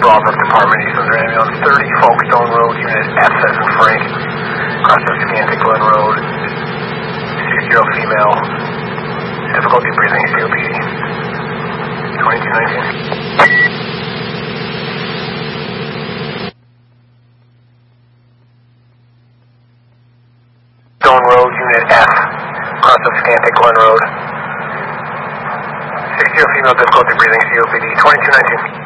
Bravo Department, East under ambulance, 30 Folkestone Road, Unit F as in Frank, cross of Scantic Glen Road, 6-year-old female, difficulty breathing, COPD, 2219. Stone Road, Unit F, cross of Scantic Glen Road, 6-year-old female, difficulty breathing, COPD, 2219.